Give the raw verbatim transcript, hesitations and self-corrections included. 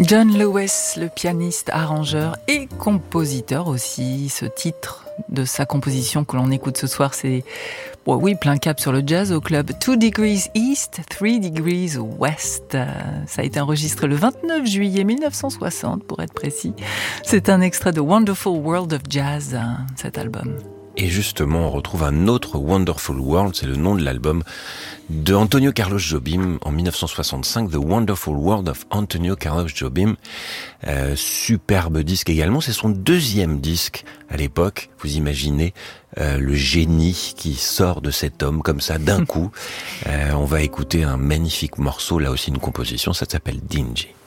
John Lewis, le pianiste, arrangeur et compositeur aussi. Ce titre de sa composition que l'on écoute ce soir, c'est, bon, oui, plein cap sur le jazz au club Two Degrees East, Three Degrees West. Ça a été enregistré le vingt-neuf juillet mille neuf cent soixante, pour être précis. C'est un extrait de Wonderful World of Jazz, cet album. Et justement, on retrouve un autre Wonderful World, c'est le nom de l'album de Antonio Carlos Jobim en mille neuf cent soixante-cinq, The Wonderful World of Antonio Carlos Jobim. Euh, superbe disque également, c'est son deuxième disque à l'époque. Vous imaginez euh, le génie qui sort de cet homme comme ça d'un coup. Euh, on va écouter un magnifique morceau, là aussi une composition, ça s'appelle Dingy.